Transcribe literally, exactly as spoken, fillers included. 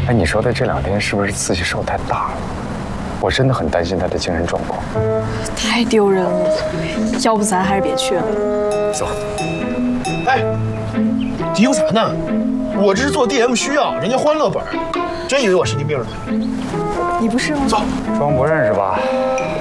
哎，你说他这两天是不是刺激受太大了？我真的很担心他的精神状况。 太丢人了，要不咱还是别去了。 走。 哎，嘀咕啥呢？我这是做 D M 需要，人家欢乐本，真以为我神经病了？ 你不是吗？ 走， 装不认识吧？